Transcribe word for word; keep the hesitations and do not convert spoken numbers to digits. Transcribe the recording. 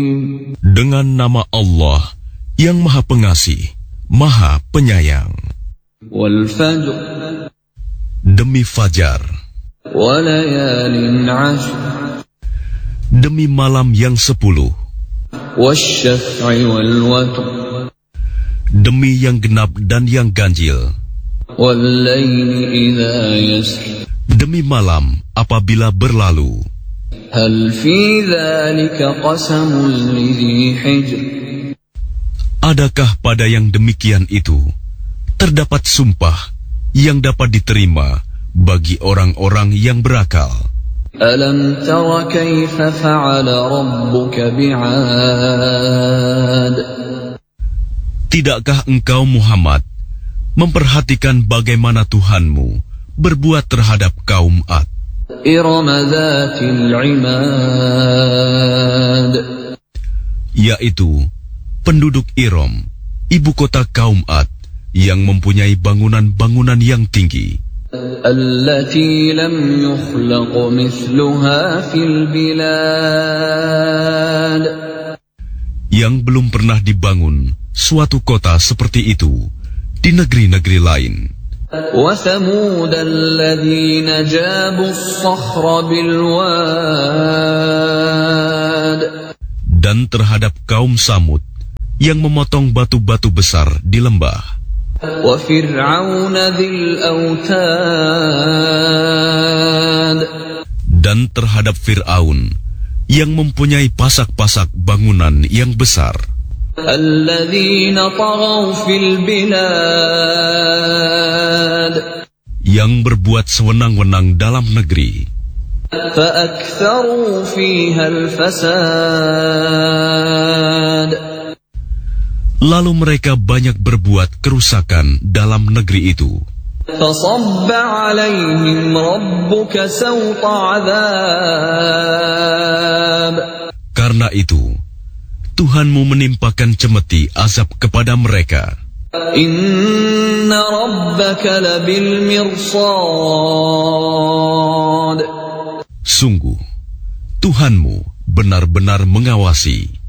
Dengan nama Allah yang Maha Pengasih, Maha Penyayang. Wal fajr. Demi fajar. Walayalin ashr. Demi malam yang sepuluh. Wasyaf'i wal watr. Demi yang genap dan yang ganjil. Wallayli idza yasr. Demi malam apabila berlalu. Hal fi dzalika qasamul lidhi hijr. Adakah pada yang demikian itu terdapat sumpah yang dapat diterima bagi orang-orang yang berakal? Alam tara kaifa fa'ala rabbuka bi'ad. Tidakkah engkau Muhammad memperhatikan bagaimana Tuhanmu berbuat terhadap kaum Ad? Iram dzatil imad. Yaitu penduduk Iram, ibu kota kaum Ad, yang mempunyai bangunan-bangunan yang tinggi. Allati lam yukhlaq mithluha fil bilad. Yang belum pernah dibangun suatu kota seperti itu di negeri-negeri lain. Wa thamud alladhina jabu as-sakhra bil wad. Dan terhadap kaum Samud yang memotong batu-batu besar di lembah. Wa fir'aun dzil autad. Dan terhadap Fir'aun yang mempunyai pasak-pasak bangunan yang besar. Alladzina taghaw fil bilad. Yang berbuat sewenang-wenang dalam negeri. Fa'aktharu fiha al-fasad. Lalu mereka banyak berbuat kerusakan dalam negeri itu. Fasabba 'alaihim rabbuka sawta 'adzab. Karena itu Tuhanmu menimpakan cemeti azab kepada mereka. Inna rabbaka labil mirsad. Sungguh, Tuhanmu benar-benar mengawasi.